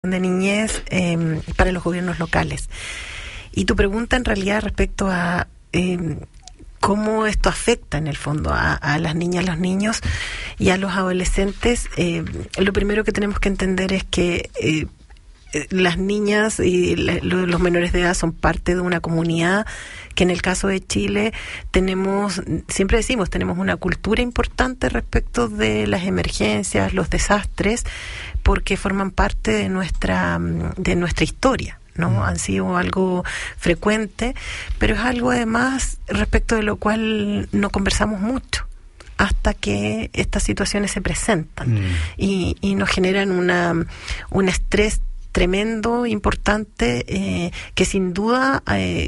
de niñez para los gobiernos locales. Y tu pregunta en realidad respecto a cómo esto afecta en el fondo a las niñas, los niños y a los adolescentes, lo primero que tenemos que entender es que las niñas y los menores de edad son parte de una comunidad que en el caso de Chile siempre decimos, tenemos una cultura importante respecto de las emergencias, los desastres, porque forman parte de nuestra historia, ¿no? Han sido algo frecuente, pero es algo además respecto de lo cual no conversamos mucho hasta que estas situaciones se presentan y nos generan un estrés tremendo, importante, que sin duda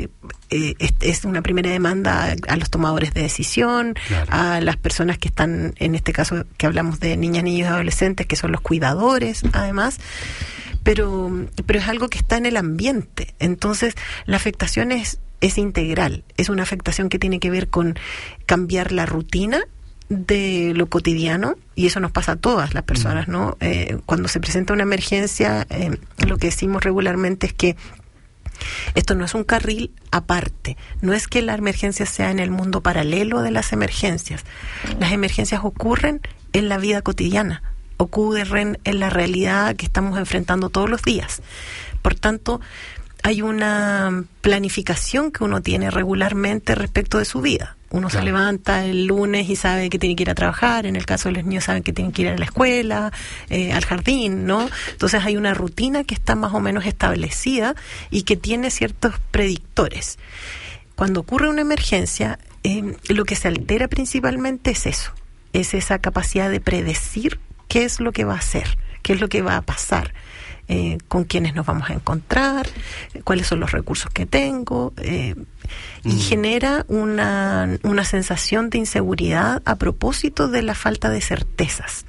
es una primera demanda a los tomadores de decisión, claro, a las personas que están, en este caso que hablamos de niñas, niños y adolescentes, que son los cuidadores, además, pero es algo que está en el ambiente. Entonces, la afectación es integral, es una afectación que tiene que ver con cambiar la rutina de lo cotidiano, y eso nos pasa a todas las personas, ¿no? Cuando se presenta una emergencia, lo que decimos regularmente es que esto no es un carril aparte, no es que la emergencia sea en el mundo paralelo de las emergencias. Las emergencias ocurren en la vida cotidiana, ocurren en la realidad que estamos enfrentando todos los días. Por tanto, hay una planificación que uno tiene regularmente respecto de su vida. Uno claro, se levanta el lunes y sabe que tiene que ir a trabajar. En el caso de los niños saben que tienen que ir a la escuela, al jardín, ¿no? Entonces hay una rutina que está más o menos establecida y que tiene ciertos predictores. Cuando ocurre una emergencia, lo que se altera principalmente es eso, es esa capacidad de predecir qué es lo que va a hacer, qué es lo que va a pasar. Con quiénes nos vamos a encontrar, cuáles son los recursos que tengo, y genera una sensación de inseguridad a propósito de la falta de certezas.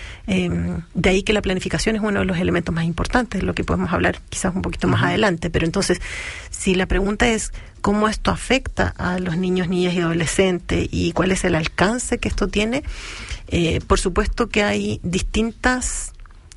De ahí que la planificación es uno de los elementos más importantes, de lo que podemos hablar quizás un poquito más adelante. Pero entonces, si la pregunta es cómo esto afecta a los niños, niñas y adolescentes y cuál es el alcance que esto tiene, por supuesto que hay distintas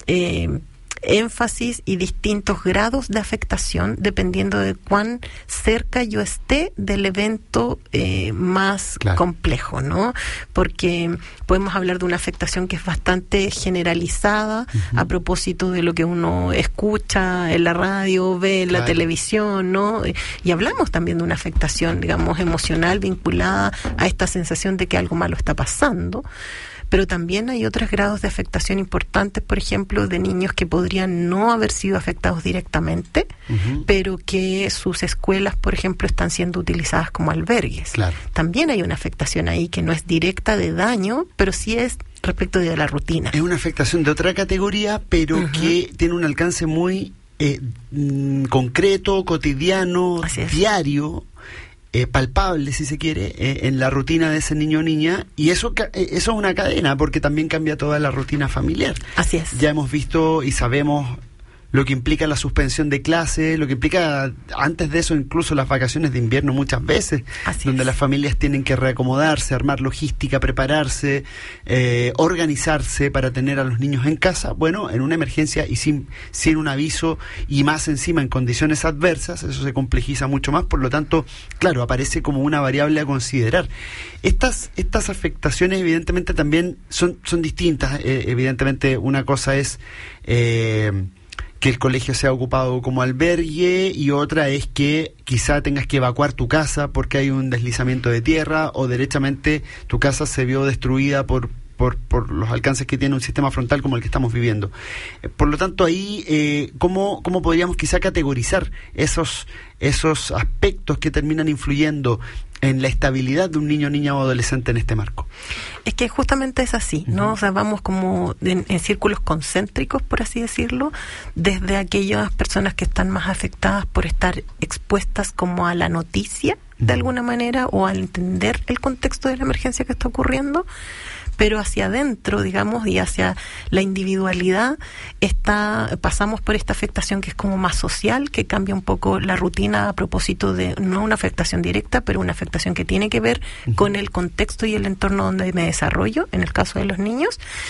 énfasis y distintos grados de afectación dependiendo de cuán cerca yo esté del evento más claro, complejo, ¿no? Porque podemos hablar de una afectación que es bastante generalizada a propósito de lo que uno escucha en la radio, ve en claro, la televisión, ¿no? Y hablamos también de una afectación, digamos, emocional vinculada a esta sensación de que algo malo está pasando. Pero también hay otros grados de afectación importantes, por ejemplo, de niños que podrían no haber sido afectados directamente, pero que sus escuelas, por ejemplo, están siendo utilizadas como albergues. Claro. También hay una afectación ahí que no es directa de daño, pero sí es respecto de la rutina. Es una afectación de otra categoría, pero que tiene un alcance muy concreto, cotidiano, diario, palpable, si se quiere, en la rutina de ese niño o niña, y eso es una cadena, porque también cambia toda la rutina familiar. Así es. Ya hemos visto y sabemos lo que implica la suspensión de clases, lo que implica antes de eso incluso las vacaciones de invierno muchas veces, donde las familias tienen que reacomodarse, armar logística, prepararse, organizarse para tener a los niños en casa. Bueno, en una emergencia y sin un aviso, y más encima en condiciones adversas, eso se complejiza mucho más, por lo tanto, claro, aparece como una variable a considerar. Estas afectaciones evidentemente también son distintas. Evidentemente una cosa es que el colegio sea ocupado como albergue, y otra es que quizá tengas que evacuar tu casa porque hay un deslizamiento de tierra, o derechamente tu casa se vio destruida por los alcances que tiene un sistema frontal como el que estamos viviendo. Por lo tanto, ahí, ¿cómo podríamos quizá categorizar esos aspectos que terminan influyendo en la estabilidad de un niño, niña o adolescente en este marco? Es que justamente es así, ¿no? O sea, vamos como en círculos concéntricos, por así decirlo, desde aquellas personas que están más afectadas por estar expuestas como a la noticia, de alguna manera, o al entender el contexto de la emergencia que está ocurriendo, pero hacia adentro, digamos, y hacia la individualidad, pasamos por esta afectación que es como más social, que cambia un poco la rutina a propósito de, no una afectación directa, pero una afectación que tiene que ver con el contexto y el entorno donde me desarrollo, en el caso de los niños.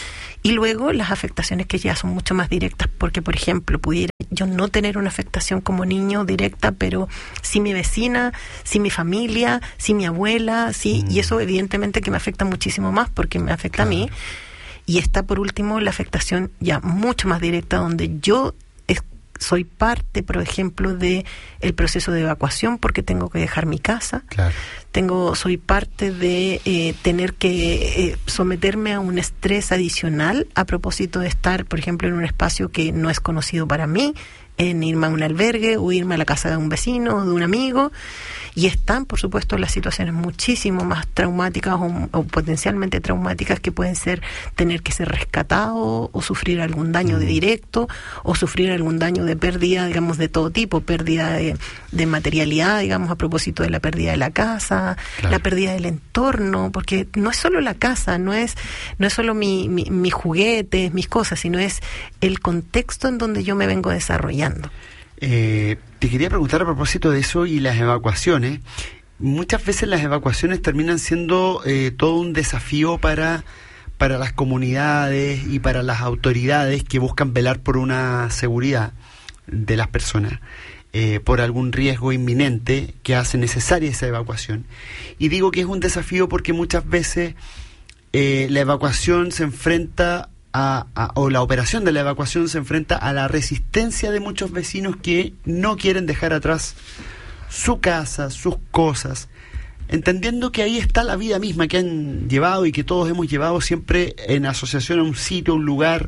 Y luego las afectaciones que ya son mucho más directas, porque, por ejemplo, pudiera yo no tener una afectación como niño directa, pero sí mi vecina, sí mi familia, sí mi abuela, sí, y eso evidentemente que me afecta muchísimo más porque me afecta a mí. Y está, por último, la afectación ya mucho más directa, donde yo soy parte, por ejemplo, de el proceso de evacuación porque tengo que dejar mi casa. Claro. Soy parte de tener que someterme a un estrés adicional a propósito de estar, por ejemplo, en un espacio que no es conocido para mí, en irme a un albergue o irme a la casa de un vecino o de un amigo. Y están, por supuesto, las situaciones muchísimo más traumáticas o potencialmente traumáticas, que pueden ser tener que ser rescatado o sufrir algún daño directo o sufrir algún daño de pérdida, digamos, de todo tipo, pérdida de materialidad, digamos, a propósito de la pérdida de la casa, la pérdida del entorno, porque no es solo la casa, no es solo mis juguetes, mis cosas, sino es el contexto en donde yo me vengo desarrollando. Te quería preguntar a propósito de eso y las evacuaciones. Muchas veces las evacuaciones terminan siendo todo un desafío para las comunidades y para las autoridades que buscan velar por una seguridad de las personas, por algún riesgo inminente que hace necesaria esa evacuación. Y digo que es un desafío porque muchas veces la evacuación se enfrenta o la operación de la evacuación se enfrenta a la resistencia de muchos vecinos que no quieren dejar atrás su casa, sus cosas, entendiendo que ahí está la vida misma que han llevado y que todos hemos llevado siempre en asociación a un sitio, a un lugar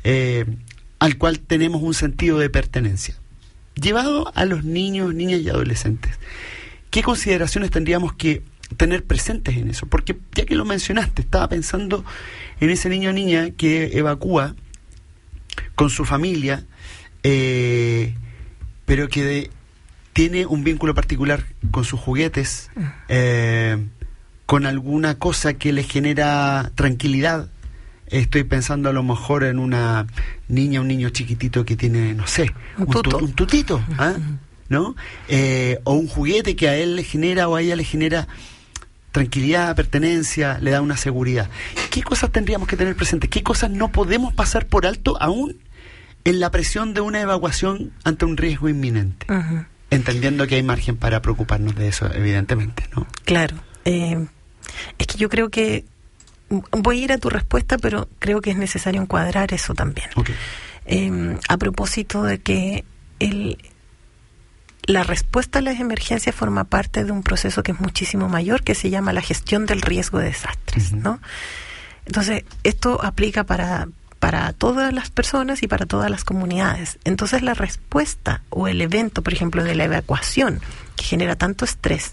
al cual tenemos un sentido de pertenencia. Llevado a los niños, niñas y adolescentes, ¿qué consideraciones tendríamos que tener presentes en eso? Porque ya que lo mencionaste, estaba pensando en ese niño o niña que evacúa con su familia, pero que tiene un vínculo particular con sus juguetes, con alguna cosa que le genera tranquilidad. Estoy pensando a lo mejor en una niña, un niño chiquitito que tiene, no sé, un tutito, ¿no? O un juguete que a él le genera o a ella le genera tranquilidad, pertenencia, le da una seguridad. ¿Qué cosas tendríamos que tener presentes? ¿Qué cosas no podemos pasar por alto aún en la presión de una evacuación ante un riesgo inminente? Entendiendo que hay margen para preocuparnos de eso, evidentemente, ¿no? Claro. Es que yo creo que voy a ir a tu respuesta, pero creo que es necesario encuadrar eso también. Okay. A propósito de que la respuesta a las emergencias forma parte de un proceso que es muchísimo mayor, que se llama la gestión del riesgo de desastres, ¿no? Entonces, esto aplica para todas las personas y para todas las comunidades. Entonces, la respuesta o el evento, por ejemplo, de la evacuación, que genera tanto estrés,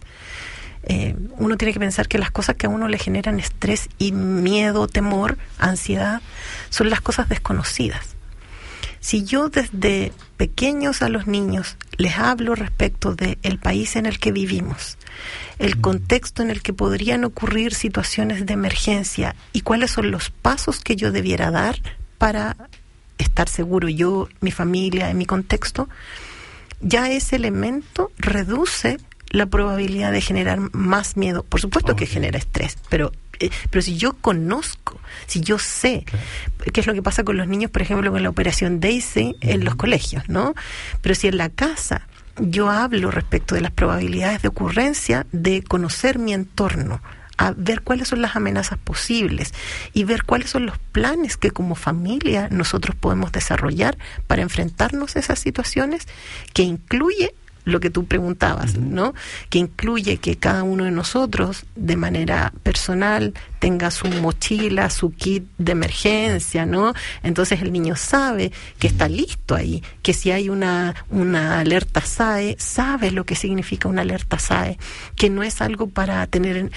uno tiene que pensar que las cosas que a uno le generan estrés y miedo, temor, ansiedad, son las cosas desconocidas. Si yo desde pequeños a los niños les hablo respecto del país en el que vivimos, el contexto en el que podrían ocurrir situaciones de emergencia y cuáles son los pasos que yo debiera dar para estar seguro yo, mi familia, en mi contexto, ya ese elemento reduce la probabilidad de generar más miedo. Por supuesto que genera estrés, pero si yo conozco, si yo sé, qué es lo que pasa con los niños, por ejemplo, con la operación Daisy en los colegios, ¿no? Pero si en la casa yo hablo respecto de las probabilidades de ocurrencia, de conocer mi entorno, a ver cuáles son las amenazas posibles y ver cuáles son los planes que como familia nosotros podemos desarrollar para enfrentarnos a esas situaciones, que incluye lo que tú preguntabas, ¿no? Que incluye que cada uno de nosotros, de manera personal, tenga su mochila, su kit de emergencia, ¿no? Entonces el niño sabe que está listo ahí, que si hay una alerta SAE, sabe lo que significa una alerta SAE, que no es algo para tener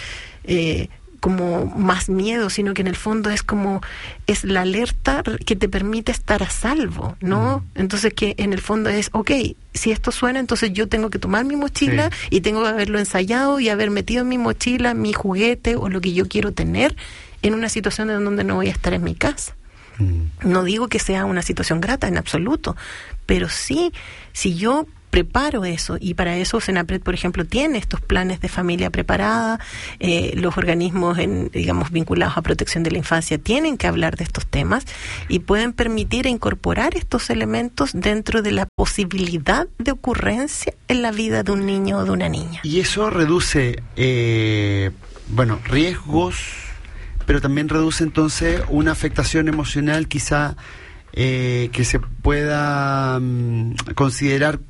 como más miedo, sino que en el fondo es la alerta que te permite estar a salvo, ¿no? Entonces que en el fondo es, si esto suena, entonces yo tengo que tomar mi mochila y tengo que haberlo ensayado y haber metido en mi mochila mi juguete o lo que yo quiero tener en una situación en donde no voy a estar en mi casa. No digo que sea una situación grata en absoluto, pero sí, si yo preparo eso, y para eso Senapred, por ejemplo, tiene estos planes de familia preparada. Los organismos digamos vinculados a protección de la infancia tienen que hablar de estos temas y pueden permitir incorporar estos elementos dentro de la posibilidad de ocurrencia en la vida de un niño o de una niña. Y eso reduce riesgos, pero también reduce entonces una afectación emocional quizá que se pueda considerar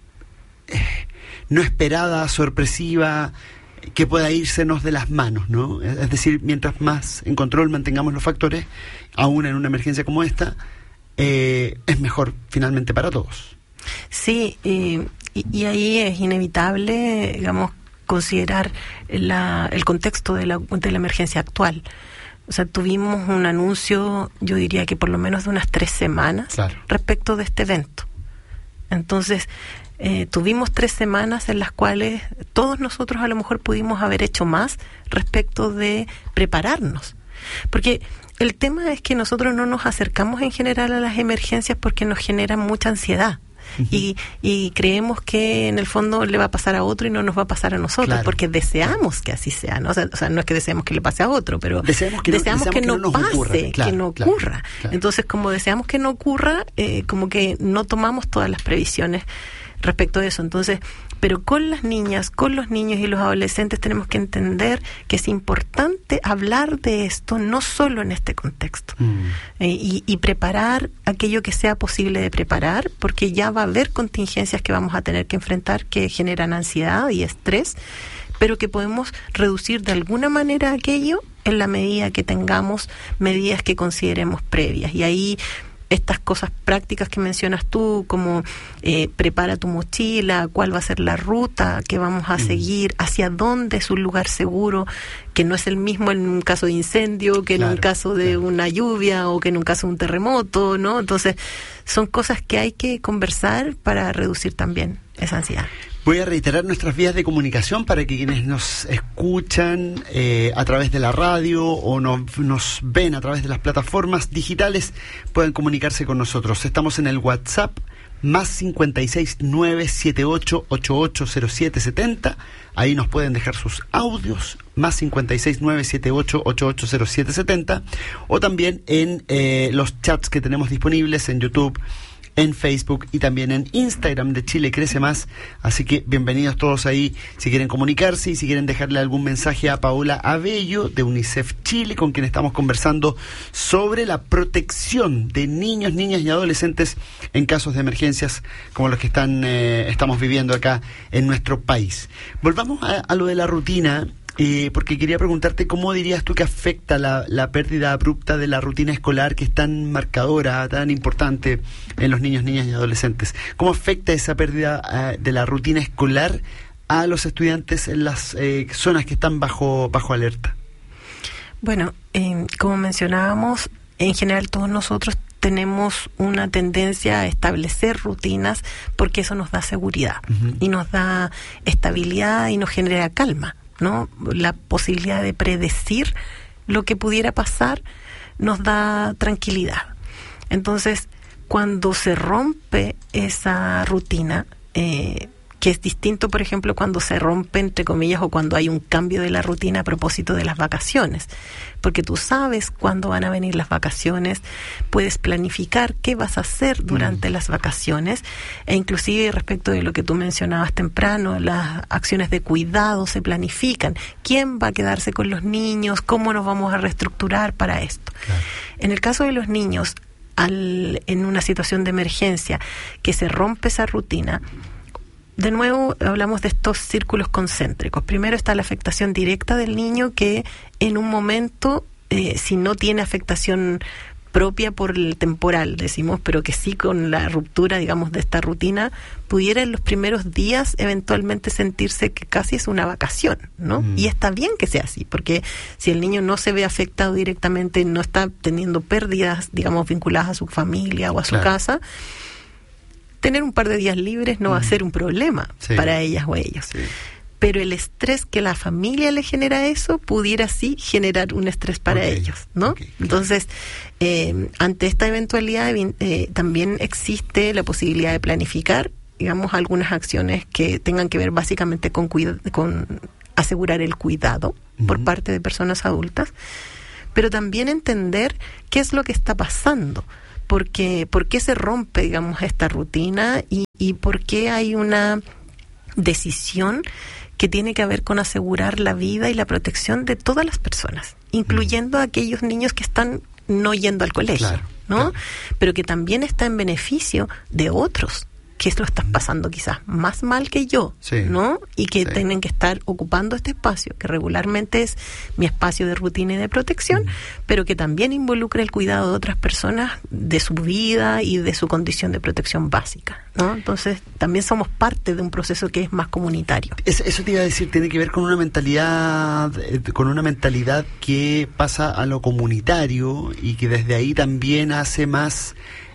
no esperada, sorpresiva, que pueda írsenos de las manos, ¿no? Es decir, mientras más en control mantengamos los factores, aún en una emergencia como esta, es mejor finalmente para todos. Sí, y ahí es inevitable, digamos, considerar el contexto de la emergencia actual. O sea, tuvimos un anuncio, yo diría que por lo menos de unas 3 semanas, claro, respecto de este evento. Entonces, tuvimos 3 semanas en las cuales todos nosotros a lo mejor pudimos haber hecho más respecto de prepararnos. Porque el tema es que nosotros no nos acercamos en general a las emergencias porque nos generan mucha ansiedad. Uh-huh. Y creemos que en el fondo le va a pasar a otro y no nos va a pasar a nosotros, claro, porque deseamos que así sea, ¿no? O sea, no es que deseamos que le pase a otro, pero deseamos que no pase, ocurra, claro, que no ocurra. Claro. Entonces, como deseamos que no ocurra, como que no tomamos todas las previsiones respecto de eso. Entonces, pero con las niñas, con los niños y los adolescentes tenemos que entender que es importante hablar de esto no solo en este contexto, y preparar aquello que sea posible de preparar, porque ya va a haber contingencias que vamos a tener que enfrentar que generan ansiedad y estrés, pero que podemos reducir de alguna manera aquello en la medida que tengamos medidas que consideremos previas. Y ahí estas cosas prácticas que mencionas tú, como prepara tu mochila, cuál va a ser la ruta que vamos a seguir, hacia dónde es un lugar seguro, que no es el mismo en un caso de incendio, que claro, en un caso de una lluvia o que en un caso de un terremoto, ¿no? Entonces, son cosas que hay que conversar para reducir también esa ansiedad. Voy a reiterar nuestras vías de comunicación para que quienes nos escuchan a través de la radio o nos ven a través de las plataformas digitales puedan comunicarse con nosotros. Estamos en el WhatsApp +56 978 880770. Ahí nos pueden dejar sus audios, +56 978 880770, o también en los chats que tenemos disponibles en YouTube, en Facebook y también en Instagram de Chile Crece Más. Así que bienvenidos todos ahí si quieren comunicarse y si quieren dejarle algún mensaje a Paola Abello de UNICEF Chile, con quien estamos conversando sobre la protección de niños, niñas y adolescentes en casos de emergencias como los que estamos viviendo acá en nuestro país. Volvamos a lo de la rutina. Porque quería preguntarte cómo dirías tú que afecta la pérdida abrupta de la rutina escolar, que es tan marcadora, tan importante en los niños, niñas y adolescentes. ¿Cómo afecta esa pérdida de la rutina escolar a los estudiantes en las zonas que están bajo alerta? Bueno, como mencionábamos, en general todos nosotros tenemos una tendencia a establecer rutinas porque eso nos da seguridad, uh-huh, y nos da estabilidad y nos genera calma, ¿no? La posibilidad de predecir lo que pudiera pasar nos da tranquilidad. Entonces, cuando se rompe esa rutina, que es distinto, por ejemplo, cuando se rompe, entre comillas, o cuando hay un cambio de la rutina a propósito de las vacaciones, porque tú sabes cuándo van a venir las vacaciones, puedes planificar qué vas a hacer durante las vacaciones, e inclusive respecto de lo que tú mencionabas temprano, las acciones de cuidado se planifican, quién va a quedarse con los niños, cómo nos vamos a reestructurar para esto. Claro. En el caso de los niños, en una situación de emergencia que se rompe esa rutina, de nuevo hablamos de estos círculos concéntricos. Primero está la afectación directa del niño, que en un momento, si no tiene afectación propia por el temporal, decimos, pero que sí con la ruptura, digamos, de esta rutina, pudiera en los primeros días eventualmente sentirse que casi es una vacación, ¿no? Y está bien que sea así, porque si el niño no se ve afectado directamente, no está teniendo pérdidas, digamos, vinculadas a su familia o a su casa, tener un par de días libres no va a ser un problema para ellas o ellos. Sí. Pero el estrés que la familia le genera eso, pudiera sí generar un estrés para ellos, ¿no? Entonces, ante esta eventualidad también existe la posibilidad de planificar digamos, algunas acciones que tengan que ver básicamente con asegurar el cuidado por parte de personas adultas, pero también entender qué es lo que está pasando, por qué se rompe, digamos, esta rutina y por qué hay una decisión que tiene que ver con asegurar la vida y la protección de todas las personas, incluyendo a aquellos niños que están no yendo al colegio, claro, ¿no? Claro. Pero que también está en beneficio de otros que lo están pasando quizás más mal que yo, sí, ¿no? Y que tienen que estar ocupando este espacio, que regularmente es mi espacio de rutina y de protección, pero que también involucra el cuidado de otras personas, de su vida y de su condición de protección básica, ¿no? Entonces, también somos parte de un proceso que es más comunitario. Eso te iba a decir, tiene que ver con una mentalidad que pasa a lo comunitario y que desde ahí también hace más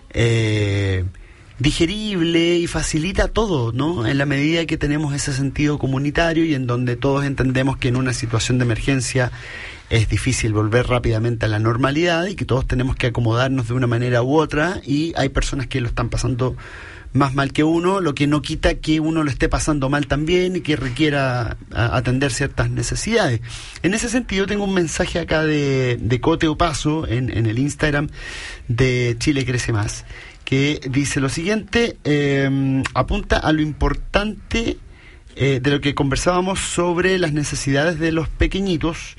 digerible y facilita todo, ¿no? En la medida que tenemos ese sentido comunitario y en donde todos entendemos que en una situación de emergencia es difícil volver rápidamente a la normalidad y que todos tenemos que acomodarnos de una manera u otra, y hay personas que lo están pasando más mal que uno, lo que no quita que uno lo esté pasando mal también y que requiera atender ciertas necesidades. En ese sentido, tengo un mensaje acá de Cote Opaso en el Instagram de Chile Crece Más, que dice lo siguiente, apunta a lo importante de lo que conversábamos sobre las necesidades de los pequeñitos.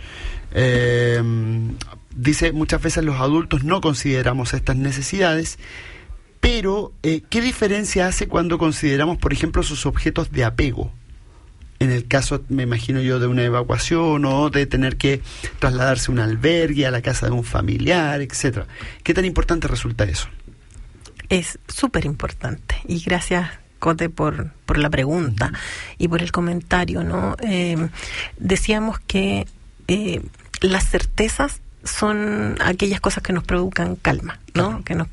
Dice, muchas veces los adultos no consideramos estas necesidades, pero ¿qué diferencia hace cuando consideramos, por ejemplo, sus objetos de apego? En el caso, me imagino yo, de una evacuación o de tener que trasladarse a un albergue, a la casa de un familiar, etcétera. ¿Qué tan importante resulta eso? Es súper importante, y gracias, Cote, por la pregunta y por el comentario, ¿no? Decíamos que las certezas son aquellas cosas que nos provocan calma, ¿no? Claro.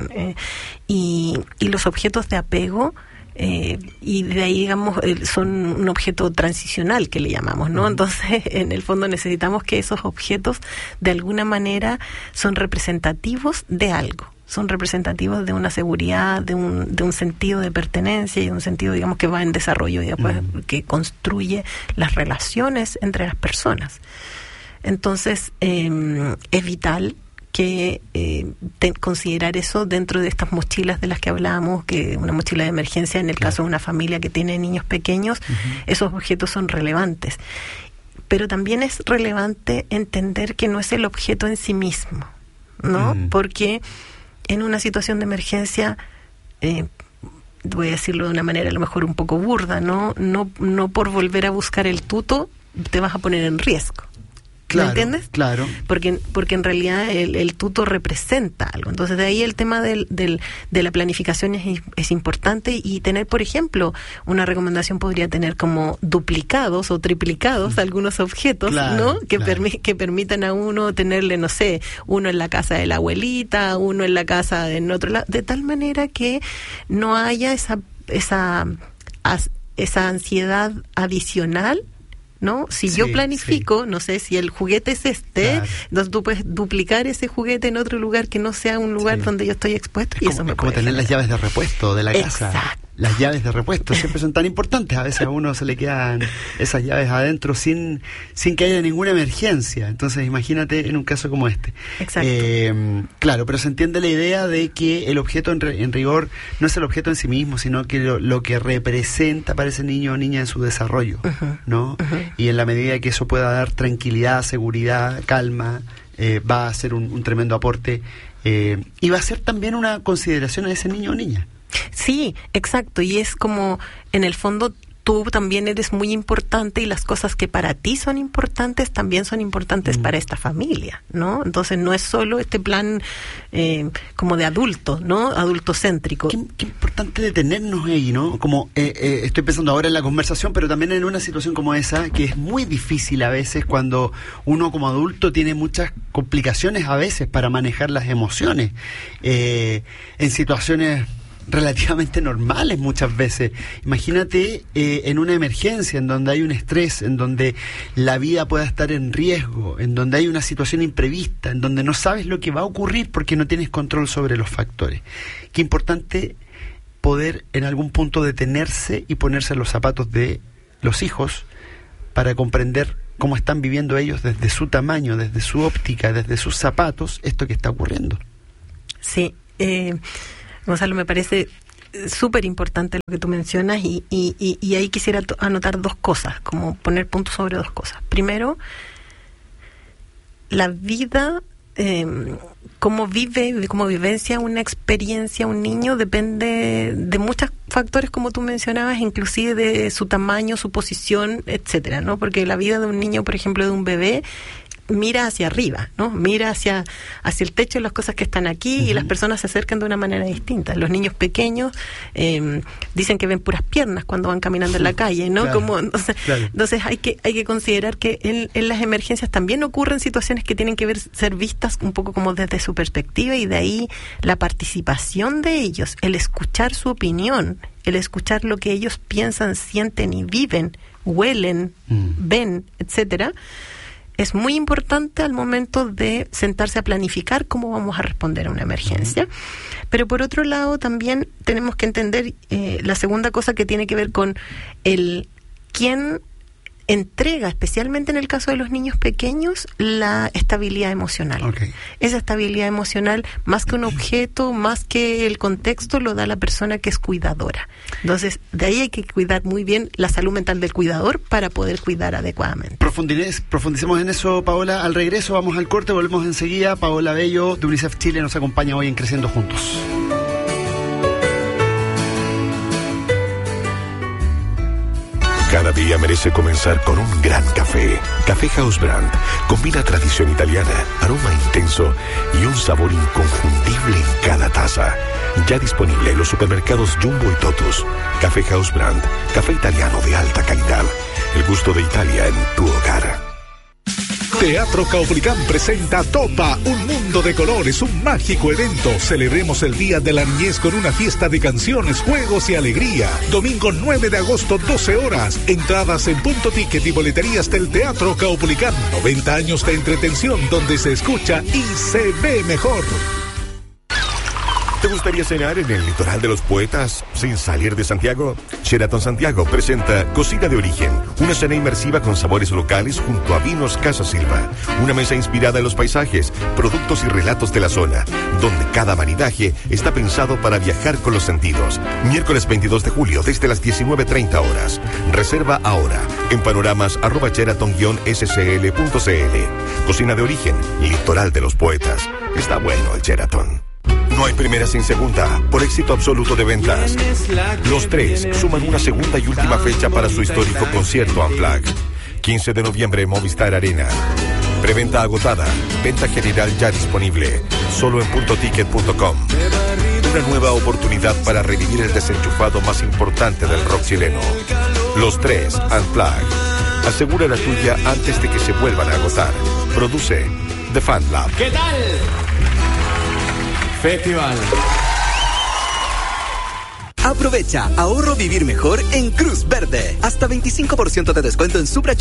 Y los objetos de apego, y de ahí, digamos, son un objeto transicional, que le llamamos, ¿no? Entonces, en el fondo necesitamos que esos objetos de alguna manera son representativos de algo, son representativos de una seguridad, de un sentido de pertenencia y un sentido, digamos, que va en desarrollo y después que construye las relaciones entre las personas. Entonces, es vital que considerar eso dentro de estas mochilas de las que hablábamos, que una mochila de emergencia en el caso de una familia que tiene niños pequeños, esos objetos son relevantes. Pero también es relevante entender que no es el objeto en sí mismo, ¿no? Porque en una situación de emergencia, voy a decirlo de una manera a lo mejor un poco burda, no por volver a buscar el tuto te vas a poner en riesgo. Claro, ¿me entiendes? Claro. Porque en realidad el tuto representa algo. Entonces, de ahí el tema de la planificación es importante, y tener, por ejemplo, una recomendación podría tener como duplicados o triplicados algunos objetos, claro, ¿no? Que permitan a uno tenerle, no sé, uno en la casa de la abuelita, uno en la casa en otro lado, de tal manera que no haya esa ansiedad adicional, ¿no? Si yo planifico, no sé, si el juguete es claro, entonces tú puedes duplicar ese juguete en otro lugar que no sea un lugar donde yo estoy expuesto, y eso me como tener las llaves de repuesto de la casa. Exacto. Las llaves de repuesto siempre son tan importantes. A veces a uno se le quedan esas llaves adentro sin que haya ninguna emergencia. Entonces, imagínate en un caso como este. Exacto. Claro, pero se entiende la idea de que el objeto en rigor no es el objeto en sí mismo, sino que lo que representa para ese niño o niña en su desarrollo, ¿no? Y en la medida que eso pueda dar tranquilidad, seguridad, calma, va a ser un tremendo aporte, y va a ser también una consideración a ese niño o niña. Sí, exacto, y es como, en el fondo, tú también eres muy importante, y las cosas que para ti son importantes también son importantes para esta familia, ¿no? Entonces no es solo este plan como de adulto, ¿no? Adultocéntrico. Qué importante detenernos ahí, ¿no? Como estoy pensando ahora en la conversación, pero también en una situación como esa, que es muy difícil a veces cuando uno como adulto tiene muchas complicaciones a veces para manejar las emociones, en situaciones relativamente normales muchas veces. Imagínate en una emergencia, en donde hay un estrés, en donde la vida pueda estar en riesgo, en donde hay una situación imprevista, en donde no sabes lo que va a ocurrir porque no tienes control sobre los factores. Qué importante poder en algún punto detenerse y ponerse en los zapatos de los hijos para comprender cómo están viviendo ellos desde su tamaño, desde su óptica, desde sus zapatos, esto que está ocurriendo. Sí, Gonzalo, me parece súper importante lo que tú mencionas y ahí quisiera anotar dos cosas, como poner puntos sobre dos cosas. Primero, la vida, cómo vivencia una experiencia un niño depende de muchos factores, como tú mencionabas, inclusive de su tamaño, su posición, etcétera, ¿no? Porque la vida de un niño, por ejemplo, de un bebé, mira hacia arriba, ¿no? Mira hacia el techo, las cosas que están aquí, y las personas se acercan de una manera distinta. Los niños pequeños dicen que ven puras piernas cuando van caminando en la calle, ¿no? Claro, entonces hay que considerar que en las emergencias también ocurren situaciones que tienen que ser vistas un poco como desde su perspectiva, y de ahí la participación de ellos, el escuchar su opinión, el escuchar lo que ellos piensan, sienten y viven, huelen, ven, etcétera. Es muy importante al momento de sentarse a planificar cómo vamos a responder a una emergencia. Pero por otro lado, también tenemos que entender la segunda cosa, que tiene que ver con el quién entrega, especialmente en el caso de los niños pequeños, la estabilidad emocional. Okay. Esa estabilidad emocional, más que un objeto, más que el contexto, lo da la persona que es cuidadora. Entonces, de ahí hay que cuidar muy bien la salud mental del cuidador para poder cuidar adecuadamente. Profundicemos en eso, Paola. Al regreso vamos al corte, volvemos enseguida. Paola Bello, de UNICEF Chile, nos acompaña hoy en Creciendo Juntos. Cada día merece comenzar con un gran café. Café House Brand combina tradición italiana, aroma intenso y un sabor inconfundible en cada taza. Ya disponible en los supermercados Jumbo y Totus. Café House Brand, café italiano de alta calidad. El gusto de Italia en tu hogar. Teatro Caupolicán presenta Topa, un mundo de colores, un mágico evento. Celebremos el Día de la Niñez con una fiesta de canciones, juegos y alegría. Domingo 9 de agosto, 12 horas. Entradas en Punto Ticket y boleterías del Teatro Caupolicán. 90 años de entretención donde se escucha y se ve mejor. ¿Te gustaría cenar en el litoral de los poetas sin salir de Santiago? Sheraton Santiago presenta Cocina de Origen, una cena inmersiva con sabores locales junto a Vinos Casa Silva. Una mesa inspirada en los paisajes, productos y relatos de la zona, donde cada maridaje está pensado para viajar con los sentidos. Miércoles 22 de julio desde las 19:30 horas. Reserva ahora en panoramas@sheraton-scl.cl. Cocina de Origen, litoral de los poetas. Está bueno el Sheraton. No hay primera sin segunda, por éxito absoluto de ventas. Los Tres suman una segunda y última fecha para su histórico concierto Unplugged. 15 de noviembre, Movistar Arena. Preventa agotada, venta general ya disponible, solo en puntoticket.com. Una nueva oportunidad para revivir el desenchufado más importante del rock chileno. Los Tres Unplugged. Asegura la tuya antes de que se vuelvan a agotar. Produce The Fan Lab. ¿Qué tal? Festival. Aprovecha, ahorro, vivir mejor en Cruz Verde. Hasta 25% de descuento en Supra